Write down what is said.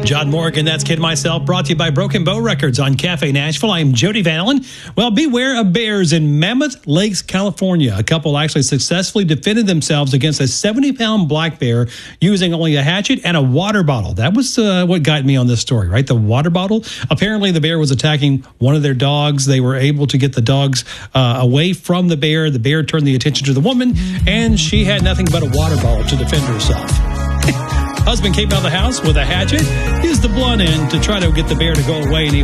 John Morgan, that's Kid Myself, brought to you by Broken Bow Records on Cafe Nashville. I am Jody Van Allen. Well, beware of bears in Mammoth Lakes, California. A couple actually successfully defended themselves against a 70-pound black bear using only a hatchet and a water bottle. That was what got me on this story, right? The water bottle. Apparently, the bear was attacking one of their dogs. They were able to get the dogs away from the bear. The bear turned the attention to the woman, and she had nothing but a water bottle to defend herself. Husband came out of the house with a hatchet, used the blunt end to try to get the bear to go away, and he